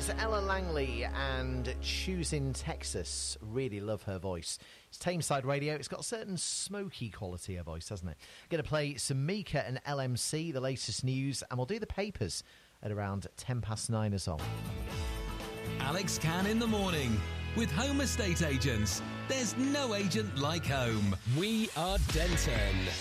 is Ella Langley and Choosing Texas. Really love her voice. It's Tameside Radio. It's got a certain smoky quality, her voice, hasn't it? Going to play some Mika and LMC, the latest news, and we'll do the papers at around 9:10 as well. Alex Cann in the morning with Home Estate Agents. There's no agent like home. We are Denton.